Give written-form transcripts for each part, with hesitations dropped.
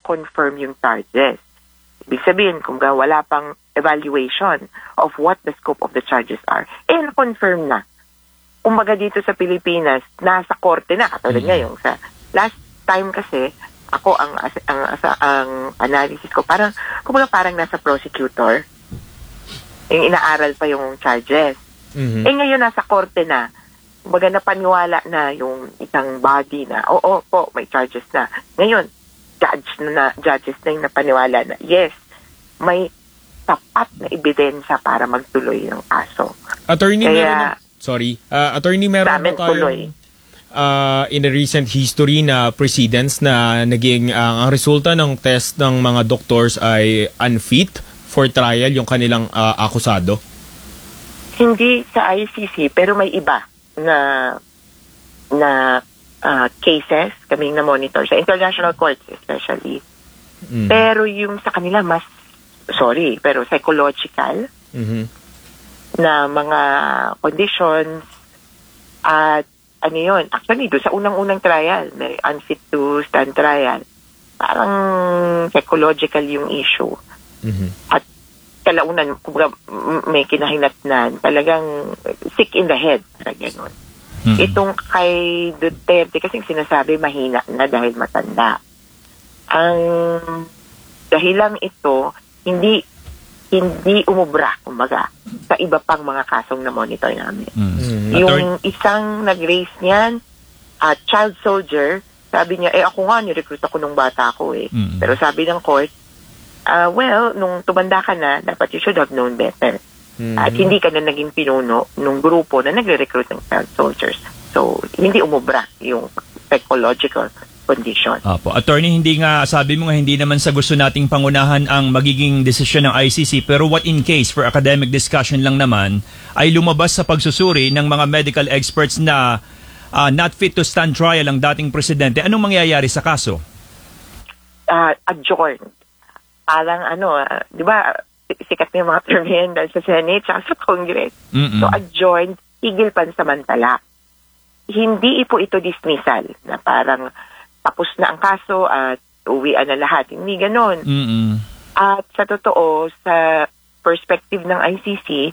confirm yung charges. Ibig sabihin, kung wala pang evaluation of what the scope of the charges are, na-confirm na. Kumbaga dito sa Pilipinas, nasa korte na. Katulad ngayon, sa last time kasi, ako ang analysis ko, kumbaga parang nasa prosecutor, yung inaaral pa yung charges. Ngayon nasa korte na, kumbaga napaniwala na yung isang body na, oo po, may charges na. Ngayon, judges na yung napaniwala na, yes, may tapat na ebidensya para magtuloy ng kaso. Attorney, Kaya, Attorney, meron ba tayong in a recent history na precedents na naging ang resulta ng test ng mga doctors ay unfit for trial yung kanilang akusado? Hindi sa ICC, pero may iba na cases kaming na-monitor sa international courts especially. Pero yung sa kanila pero psychological na mga conditions at actually doon sa unang-unang trial, may unfit to stand trial, parang psychological yung issue. At kalaunan, may kinahinatnan, talagang sick in the head, gano'n. Itong kay Duterte, kasi sinasabi mahina na dahil matanda. Ang dahilang ito, hindi umubra, kumbaga, sa iba pang mga kasong na-monitor namin. Yung isang nag-raise niyan, child soldier, sabi niya, ako nga, nirecruit ako nung bata ko eh. Pero sabi ng court, nung tumanda ka na, dapat you should have known better. At hindi ka na naging pinuno nung grupo na nagre-recruit ng child soldiers. So, hindi umubra yung psychological condition. Apo. Attorney, sabi mo nga hindi naman sa gusto nating pangunahan ang magiging desisyon ng ICC, pero what in case for academic discussion lang naman ay lumabas sa pagsusuri ng mga medical experts na not fit to stand trial ang dating presidente, anong mangyayari sa kaso? Adjourned. Parang di ba, sikat na yung mga term yan dahil sa Senate at sa Congress. So adjourned, tigil pansamantala. Hindi po ito dismissal na parang tapos na ang kaso at uwian na lahat. Hindi ganon. At sa sa perspective ng ICC,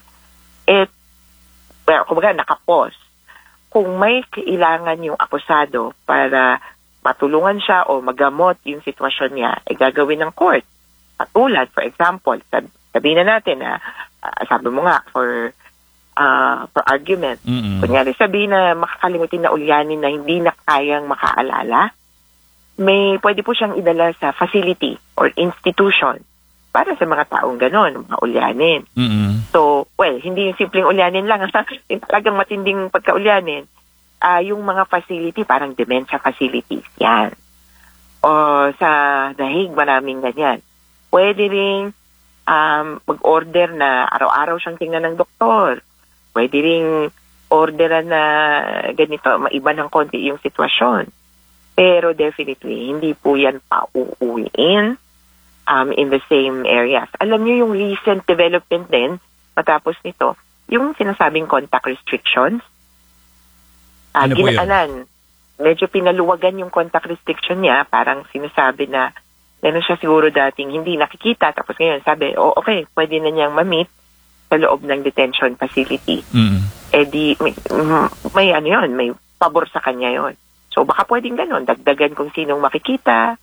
kumbaga nakapos. Kung may kailangan yung akusado para matulungan siya o magamot yung sitwasyon niya, gagawin ng court. Patulad, for example, sabihin na natin na, sabi mo nga, for argument, kunyari sabihin na makakalimutin na ulyanin na hindi na kayang makaalala, pwede po siyang idala sa facility or institution para sa mga taong ganon, mga ulyanin. So, hindi yung simpleng ulyanin lang, yung talagang matinding pagkaulyanin. Yung mga facility, parang dementia facilities, yan. O sa dahig, maraming ganyan. Pwede rin mag-order na araw-araw siyang tingnan ng doktor. Pwede rin orderan na ganito, maiba ng konti yung sitwasyon. Pero definitely, hindi po yan pauuwiin in the same areas. Alam niyo yung recent development din, matapos nito, yung sinasabing contact restrictions. Ginaanan. Medyo pinaluwagan yung contact restriction niya. Parang sinasabi na meron siya siguro dating hindi nakikita. Tapos ngayon sabi, okay, pwede na niyang ma-meet sa loob ng detention facility. May pabor sa kanya yon. So, baka pwedeng ganon. Dagdagan kung sinong makikita.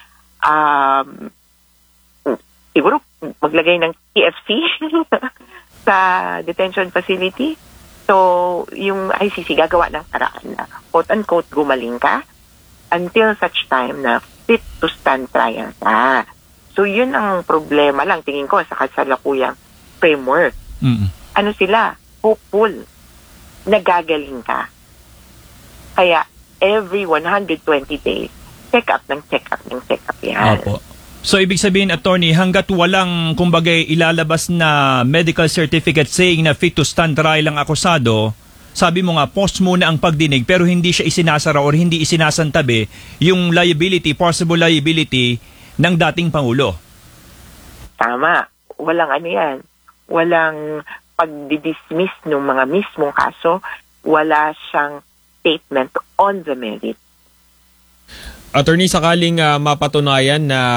Siguro, maglagay ng TFC sa detention facility. So, yung ICC gagawa ng paraan na, quote-unquote, gumaling ka until such time na fit to stand trial ka. So, yun ang problema lang, tingin ko, sa kasalukuyang framework. Ano sila? Hopeful. Nagagaling ka. Kaya, every 120 days, check up yan. Opo. So, ibig sabihin, attorney, hanggat walang, kumbaga, ilalabas na medical certificate saying na fit to stand trial ang akusado, sabi mo nga, post muna ang pagdinig pero hindi siya isinasara or hindi isinasantabi yung possible liability ng dating Pangulo. Tama. Walang yan. Walang pagdidismiss ng mga mismong kaso. Wala siyang statement on the merit. Attorney, sakaling mapatunayan na